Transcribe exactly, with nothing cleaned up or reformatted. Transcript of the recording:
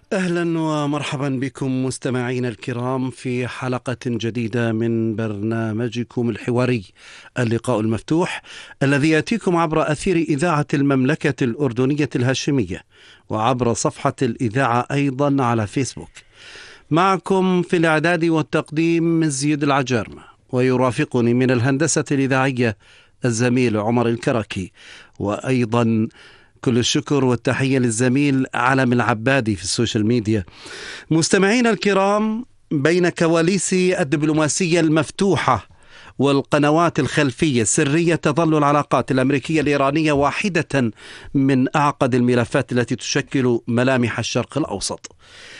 أهلا ومرحبا بكم مستمعين الكرام في حلقة جديدة من برنامجكم الحواري اللقاء المفتوح الذي يأتيكم عبر أثير إذاعة المملكة الأردنية الهاشمية وعبر صفحة الإذاعة أيضا على فيسبوك. معكم في الإعداد والتقديم مزيد العجارمة، ويرافقني من الهندسة الإذاعية الزميل عمر الكركي، وأيضا كل الشكر والتحية للزميل علم العبادي في السوشيال ميديا. مستمعينا الكرام، بين كواليس الدبلوماسية المفتوحة والقنوات الخلفية السرية تظل العلاقات الأمريكية الإيرانية واحدة من أعقد الملفات التي تشكل ملامح الشرق الأوسط.